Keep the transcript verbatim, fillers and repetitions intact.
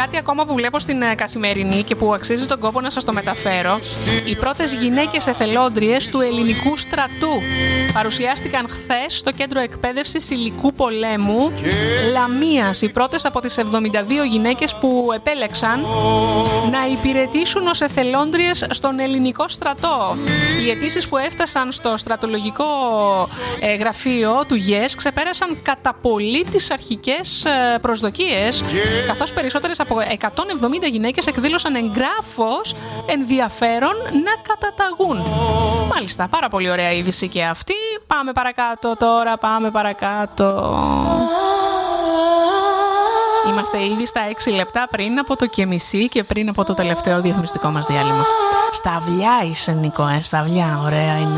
κάτι ακόμα που βλέπω στην Καθημερινή και που αξίζει τον κόπο να σας το μεταφέρω. Οι πρώτες γυναίκες εθελόντριες του ελληνικού στρατού παρουσιάστηκαν χθες στο κέντρο εκπαίδευσης υλικού πολέμου Λαμίας. Οι πρώτες από τις εβδομήντα δύο γυναίκες που επέλεξαν να υπηρετήσουν ως εθελόντριες στον ελληνικό στρατό. Οι αιτήσεις που έφτασαν στο στρατολογικό ε, γραφείο του ΓΕΣ ξεπέρασαν κατά πολύ τις αρχικές ε, προσδοκίες, καθώς περισσότερες από εκατόν εβδομήντα γυναίκες εκδήλωσαν εγγράφος ενδιαφέρον να καταταγούν. Μάλιστα, πάρα πολύ ωραία είδηση και αυτή. Πάμε παρακάτω τώρα, πάμε παρακάτω. Είμαστε ήδη στα έξι λεπτά πριν από το και μισή και πριν από το τελευταίο διαφημιστικό μας διάλειμμα. Στα αυλιά είσαι, Νικό, ε, στα αυλιά, ωραία είναι.